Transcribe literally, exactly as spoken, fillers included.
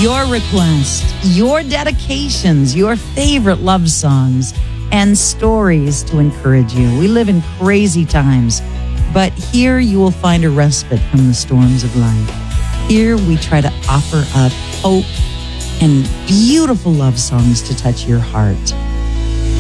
Your request, your dedications, your favorite love songs, and stories to encourage you. We live in crazy times, but here you will find a respite from the storms of life. Here we try to offer up hope and beautiful love songs to touch your heart.